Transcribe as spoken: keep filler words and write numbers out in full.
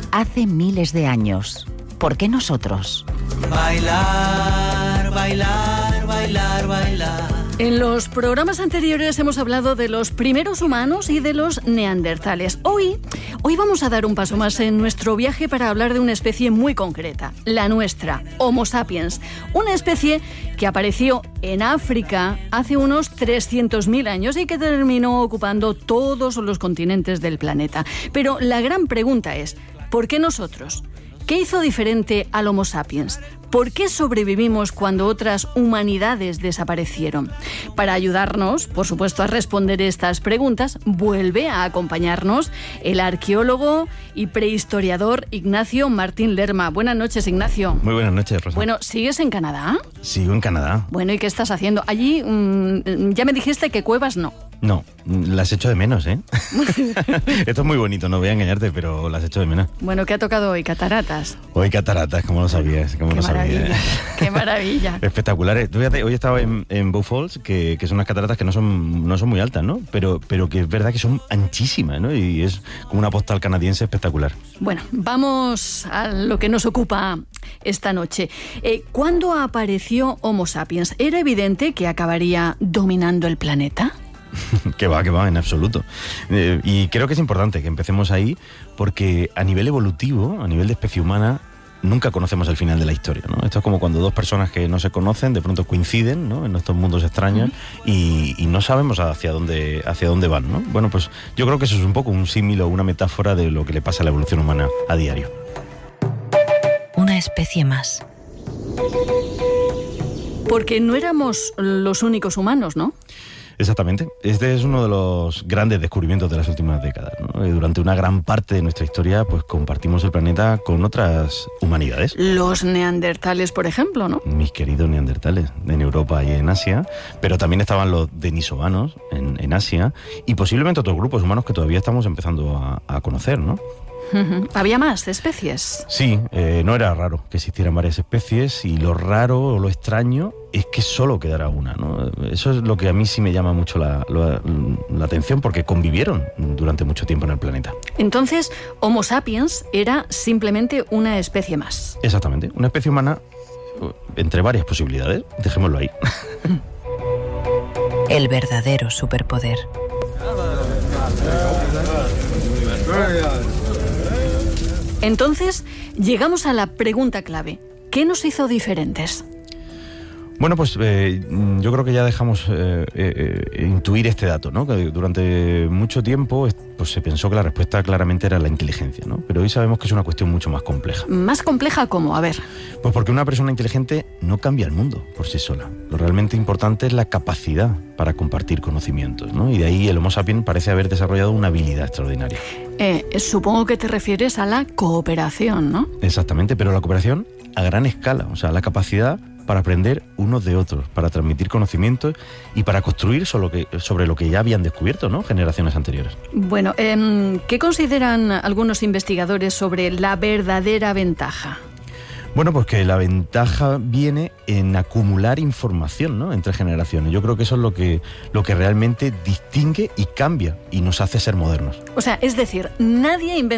hace miles de años. ¿Por qué nosotros? Bailar, bailar, bailar, bailar. En los programas anteriores hemos hablado de los primeros humanos y de los neandertales. Hoy, hoy vamos a dar un paso más en nuestro viaje para hablar de una especie muy concreta, la nuestra, Homo sapiens. Una especie que apareció en África hace unos trescientos mil años y que terminó ocupando todos los continentes del planeta. Pero la gran pregunta es, ¿por qué nosotros? ¿Qué hizo diferente al Homo sapiens? ¿Por qué sobrevivimos cuando otras humanidades desaparecieron? Para ayudarnos, por supuesto, a responder estas preguntas, vuelve a acompañarnos el arqueólogo y prehistoriador Ignacio Martín Lerma. Buenas noches, Ignacio. Muy buenas noches, Rosa. Bueno, ¿sigues en Canadá? Sigo en Canadá. Bueno, ¿y qué estás haciendo? Allí mmm, ya me dijiste que cuevas no. No, las echo de menos, ¿eh? Esto es muy bonito, no voy a engañarte, pero las echo de menos. Bueno, ¿qué ha tocado hoy? ¿Cataratas? Hoy cataratas, ¿cómo lo sabías? ¿Cómo Qué lo maravilla, sabías? qué maravilla. Espectaculares. Fíjate, hoy estaba en, en Bow Falls, que, que son unas cataratas que no son, no son muy altas, ¿no? Pero, pero que es verdad que son anchísimas, ¿no? Y es como una postal canadiense espectacular. Bueno, vamos a lo que nos ocupa esta noche. Eh, ¿Cuándo apareció Homo sapiens? ¿Era evidente que acabaría dominando el planeta? Que va, que va, en absoluto. Eh, y creo que es importante que empecemos ahí porque a nivel evolutivo, a nivel de especie humana, nunca conocemos el final de la historia, ¿no? Esto es como cuando dos personas que no se conocen de pronto coinciden, ¿no? En estos mundos extraños uh-huh. y, y no sabemos hacia dónde, hacia dónde van, ¿no? Bueno, pues yo creo que eso es un poco un símil o una metáfora de lo que le pasa a la evolución humana a diario. Una especie más. Porque no éramos los únicos humanos, ¿no? Exactamente. Este es uno de los grandes descubrimientos de las últimas décadas, ¿no? Durante una gran parte de nuestra historia, pues compartimos el planeta con otras humanidades. Los neandertales, por ejemplo, ¿no? Mis queridos neandertales, en Europa y en Asia, pero también estaban los denisovanos en, en Asia y posiblemente otros grupos humanos que todavía estamos empezando a, a conocer, ¿no? ¿Había más especies? Sí, eh, no era raro que existieran varias especies y lo raro o lo extraño es que solo quedara una, ¿no? Eso es lo que a mí sí me llama mucho la, la, la atención porque convivieron durante mucho tiempo en el planeta. Entonces, Homo sapiens era simplemente una especie más. Exactamente, una especie humana entre varias posibilidades, dejémoslo ahí. El verdadero superpoder. Entonces, llegamos a la pregunta clave. ¿Qué nos hizo diferentes? Bueno, pues eh, yo creo que ya dejamos eh, eh, intuir este dato, ¿no? Que durante mucho tiempo pues, se pensó que la respuesta claramente era la inteligencia, ¿no? Pero hoy sabemos que es una cuestión mucho más compleja. ¿Más compleja cómo? A ver. Pues porque una persona inteligente no cambia el mundo por sí sola. Lo realmente importante es la capacidad para compartir conocimientos, ¿no? Y de ahí el Homo sapiens parece haber desarrollado una habilidad extraordinaria. Eh, supongo que te refieres a la cooperación, ¿no? Exactamente, pero la cooperación a gran escala, o sea, la capacidad para aprender unos de otros, para transmitir conocimientos y para construir sobre lo que, sobre lo que ya habían descubierto, ¿no? Generaciones anteriores. Bueno, eh, ¿qué consideran algunos investigadores sobre la verdadera ventaja? Bueno, pues que la ventaja viene en acumular información, ¿no? Entre generaciones. Yo creo que eso es lo que, lo que realmente distingue y cambia y nos hace ser modernos. O sea, es decir, nadie inventa